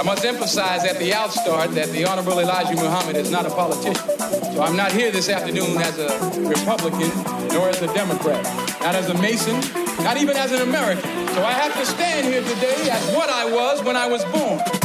I must emphasize at the outstart that the Honorable Elijah Muhammad is not a politician. So I'm not here this afternoon as a Republican, nor as a Democrat, not as a Mason, not even as an American. So I have to stand here today as what I was when I was born.